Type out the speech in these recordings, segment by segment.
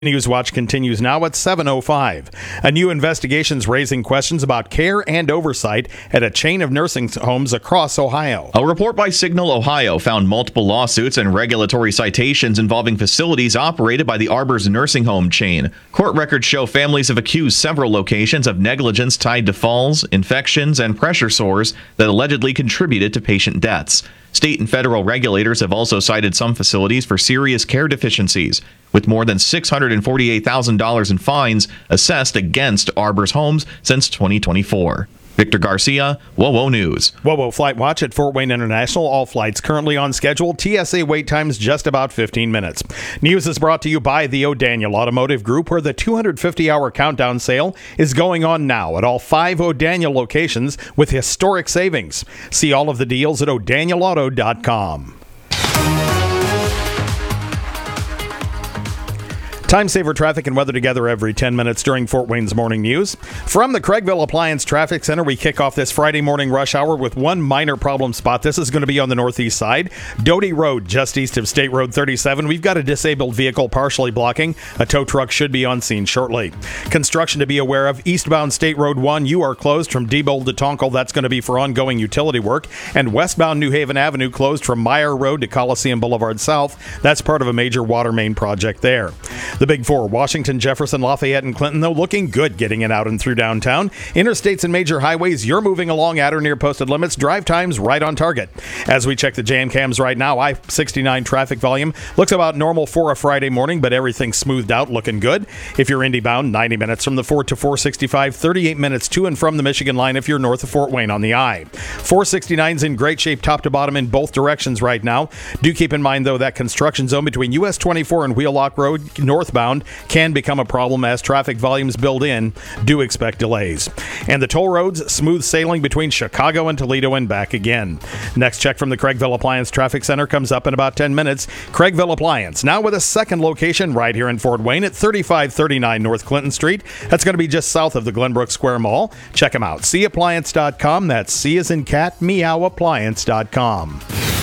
News Watch continues now at 7:05. A new investigation is raising questions about care and oversight at a chain of nursing homes across Ohio. A report by Signal Ohio found multiple lawsuits and regulatory citations involving facilities operated by the Arbors nursing home chain. Court records show families have accused several locations of negligence tied to falls, infections, and pressure sores that allegedly contributed to patient deaths. State and federal regulators have also cited some facilities for serious care deficiencies, with more than $648,000 in fines assessed against Arbors homes since 2024. Victor Garcia, WOWO News. WOWO Flight Watch at Fort Wayne International. All flights currently on schedule. TSA wait times just about 15 minutes. News is brought to you by the O'Daniel Automotive Group, where the 250-hour countdown sale is going on now at all 5 O'Daniel locations with historic savings. See all of the deals at o'danielauto.com. Time saver traffic and weather together every 10 minutes during Fort Wayne's Morning News. From the Craigville Appliance Traffic Center, we kick off this Friday morning rush hour with one minor problem spot. This is going to be on the northeast side. Doty Road, just east of State Road 37. We've got a disabled vehicle partially blocking. A tow truck should be on scene shortly. Construction to be aware of. Eastbound State Road 1, you are closed from Diebold to Tonkel. That's going to be for ongoing utility work. And westbound New Haven Avenue closed from Meyer Road to Coliseum Boulevard South. That's part of a major water main project there. The Big Four, Washington, Jefferson, Lafayette, and Clinton, though, looking good getting it out and through downtown. Interstates and major highways, you're moving along at or near posted limits. Drive times right on target. As we check the jam cams right now, I-69 traffic volume looks about normal for a Friday morning, but everything's smoothed out, looking good. If you're Indy bound, 90 minutes from the 4 to 465, 38 minutes to and from the Michigan line if you're north of Fort Wayne on the I. 469's in great shape top to bottom in both directions right now. Do keep in mind, though, that construction zone between US 24 and Wheelock Road northbound can become a problem as traffic volumes build in. Do expect delays. And the toll roads, smooth sailing between Chicago and Toledo and back again. Next check from the Craigville Appliance Traffic Center comes up in about 10 minutes. Craigville Appliance, now with a second location right here in Fort Wayne at 3539 North Clinton Street. That's going to be just south of the Glenbrook Square Mall. Check them out. Seappliance.com. That's C as in cat, meowappliance.com.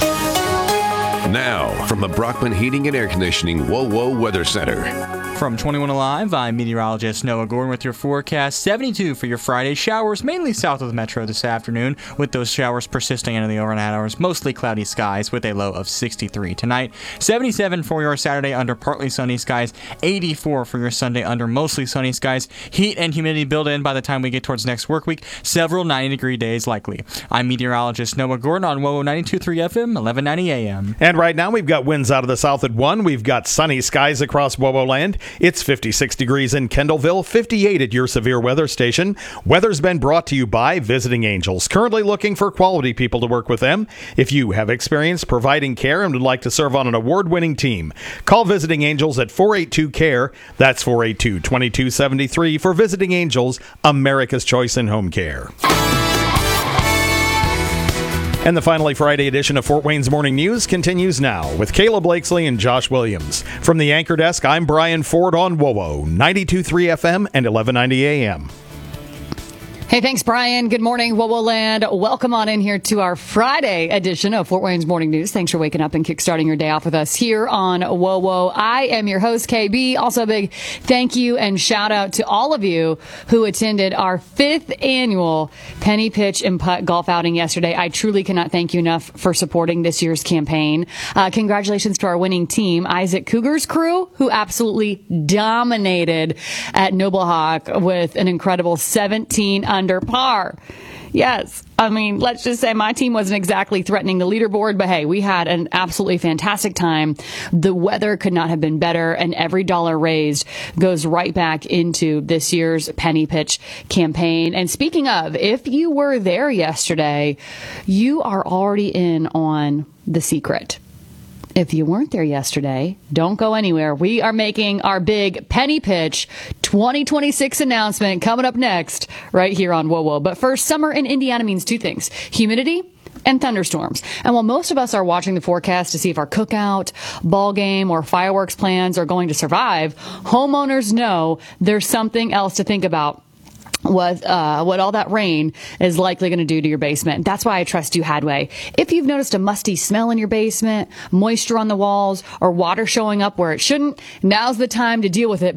Now, from the Brockman Heating and Air Conditioning WOWO Weather Center. From 21 Alive, I'm meteorologist Noah Gordon with your forecast. 72 for your Friday. Showers mainly south of the metro this afternoon, with those showers persisting into the overnight hours. Mostly cloudy skies with a low of 63 tonight. 77 for your Saturday under partly sunny skies. 84 for your Sunday under mostly sunny skies. Heat and humidity build in by the time we get towards next work week. Several 90-degree days likely. I'm meteorologist Noah Gordon on WOWO 92.3 FM, 1190 AM. And right now we've got winds out of the south at 1. We've got sunny skies across WOWO land. It's 56 degrees in Kendallville, 58 at your severe weather station. Weather's been brought to you by Visiting Angels, currently looking for quality people to work with them. If you have experience providing care and would like to serve on an award-winning team, call Visiting Angels at 482-CARE. That's 482-2273 for Visiting Angels, America's choice in home care. And the Finally Friday edition of Fort Wayne's Morning News continues now with Caleb Blakesley and Josh Williams. From the anchor desk, I'm Brian Ford on WOWO, 92.3 FM and 1190 AM. Hey, thanks, Brian. Good morning, WOWO Land. Welcome on in here to our Friday edition of Fort Wayne's Morning News. Thanks for waking up and kickstarting your day off with us here on WOWO. I am your host, KB. Also, a big thank you and shout out to all of you who attended our 5th annual Penny Pitch and Putt golf outing yesterday. I truly cannot thank you enough for supporting this year's campaign. Congratulations to our winning team, Isaac Cougar's crew, who absolutely dominated at Noble Hawk with an incredible 17 under par. Yes. I mean, let's just say my team wasn't exactly threatening the leaderboard, but hey, we had an absolutely fantastic time. The weather could not have been better, and every dollar raised goes right back into this year's Penny Pitch campaign. And speaking of, if you were there yesterday, you are already in on the secret. If you weren't there yesterday, don't go anywhere. We are making our big Penny Pitch 2026 announcement coming up next right here on WOWO. But first, summer in Indiana means two things: humidity and thunderstorms. And while most of us are watching the forecast to see if our cookout, ball game, or fireworks plans are going to survive, homeowners know there's something else to think about. what all that rain is likely going to do to your basement. That's why I trust You Hadway. If you've noticed a musty smell in your basement, moisture on the walls, or water showing up where it shouldn't, now's the time to deal with it.